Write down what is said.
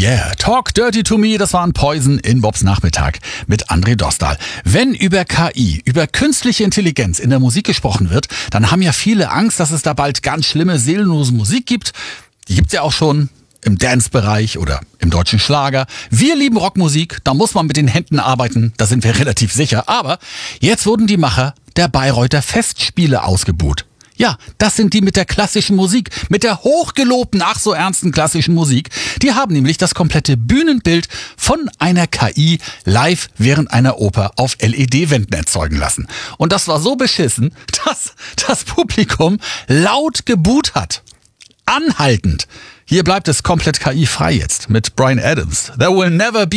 yeah, Talk Dirty to Me, das war ein Poison in Bobs Nachmittag mit André Dostal. Wenn über KI, über künstliche Intelligenz in der Musik gesprochen wird, dann haben ja viele Angst, dass es da bald ganz schlimme, seelenlose Musik gibt. Die gibt's ja auch schon im Dance-Bereich oder im deutschen Schlager. Wir lieben Rockmusik, da muss man mit den Händen arbeiten, da sind wir relativ sicher. Aber jetzt wurden die Macher der Bayreuther Festspiele ausgebuht. Ja, das sind die mit der klassischen Musik, mit der hochgelobten, ach so ernsten klassischen Musik. Die haben nämlich das komplette Bühnenbild von einer KI live während einer Oper auf LED-Wänden erzeugen lassen. Und das war so beschissen, dass das Publikum laut geboot hat. Anhaltend. Hier bleibt es komplett KI-frei jetzt mit Bryan Adams. There will never be